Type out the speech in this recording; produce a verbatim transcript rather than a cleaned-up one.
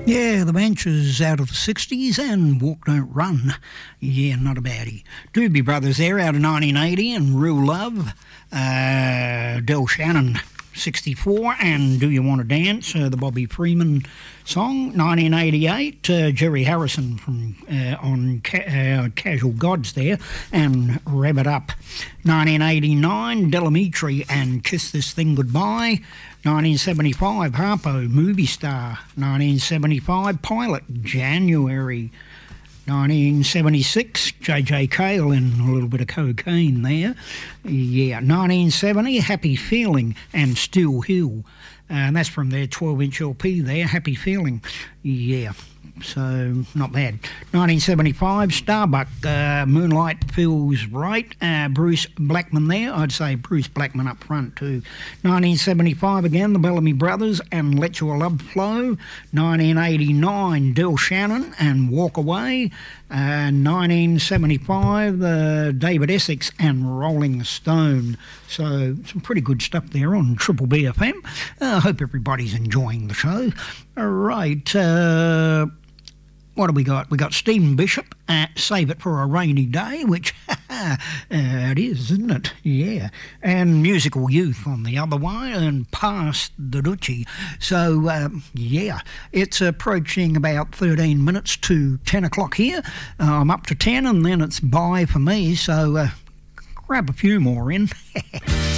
Yeah, the Benches out of the sixties and Walk Don't Run. Yeah, not a baddie. Doobie Brothers there out of nineteen eighty and Real Love. Uh, Del Shannon, sixty-four, and Do You Want to Dance, uh, the Bobby Freeman song, nineteen eighty-eight. Uh, Jerry Harrison from uh, on ca- uh, Casual Gods there, and Rev It Up. nineteen eighty-nine, Delamitri and Kiss This Thing Goodbye. nineteen seventy-five, Harpo, Movie Star. nineteen seventy-five, Pilot, January. nineteen seventy-six, J J Cale and a little bit of cocaine there. Yeah, nineteen seventy, Happy Feeling and Still Hill. And that's from their twelve-inch L P there, Happy Feeling. Yeah, so not bad. nineteen seventy-five, Starbuck, uh, Moonlight Feels Right. Uh, Bruce Blackman there. I'd say Bruce Blackman up front too. nineteen seventy-five again, the Bellamy Brothers and Let Your Love Flow. nineteen eighty-nine, Del Shannon and Walk Away. Uh, nineteen seventy-five, uh, David Essex and Rolling Stone. So some pretty good stuff there on Triple B F M. I uh, hope everybody's enjoying the show. All right. Uh, what do we got? We got Stephen Bishop at Save It for a Rainy Day, which uh, it is, isn't it? Yeah. And Musical Youth on the other one, and Past the Duchy. So, um, yeah, it's approaching about thirteen minutes to ten o'clock here. Uh, I'm up to ten, and then it's bye for me, so uh, grab a few more in.